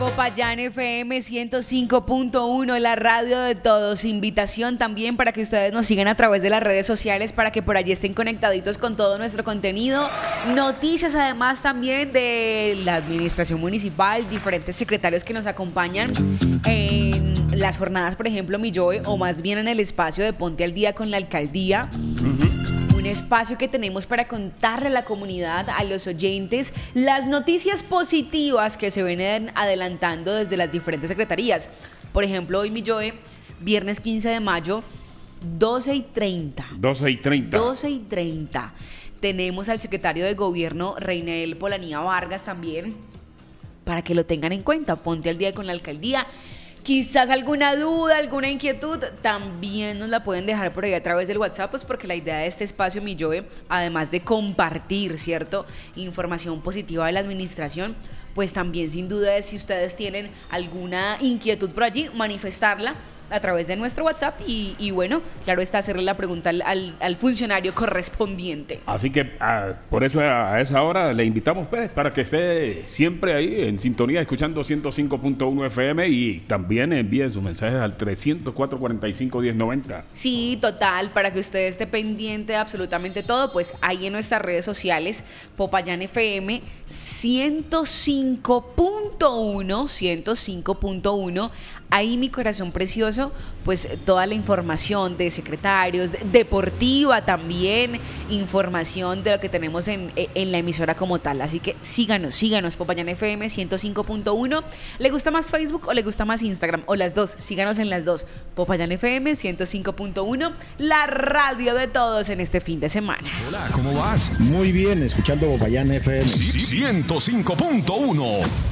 Popayán FM 105.1, la radio de todos. Invitación también para que ustedes nos sigan a través de las redes sociales, para que por allí estén conectaditos con todo nuestro contenido. Noticias además también de la administración municipal, diferentes secretarios que nos acompañan en las jornadas, por ejemplo, Milloe, o más bien en el espacio de Ponte al Día con la Alcaldía. Un espacio que tenemos para contarle a la comunidad, a los oyentes, las noticias positivas que se vienen adelantando desde las diferentes secretarías. Por ejemplo, hoy Milloe, viernes 15 de mayo, 12:30. 12:30. 12:30. Tenemos al secretario de Gobierno, Reinel Polanía Vargas, también, para que lo tengan en cuenta. Ponte al Día con la Alcaldía. Quizás alguna duda, alguna inquietud, también nos la pueden dejar por ahí a través del WhatsApp, pues porque la idea de este espacio Milloe, además de compartir, ¿cierto?, información positiva de la administración, pues también sin duda es, si ustedes tienen alguna inquietud por allí, manifestarla a través de nuestro WhatsApp y bueno, claro está, hacerle la pregunta al funcionario correspondiente. Así que por eso a esa hora le invitamos, pues, para que esté siempre ahí en sintonía, escuchando 105.1 FM, y también envíen sus mensajes al 304-45-1090. Sí, total, para que usted esté pendiente de absolutamente todo, pues ahí en nuestras redes sociales, Popayán FM 105.1, ahí, mi corazón precioso, pues toda la información de secretarios, deportiva también, información de lo que tenemos en la emisora como tal. Así que síganos, Popayán FM 105.1. ¿Le gusta más Facebook o le gusta más Instagram? O las dos, síganos en las dos. Popayán FM 105.1, la radio de todos en este fin de semana. Hola, ¿cómo vas? Muy bien, escuchando Popayán FM 105.1.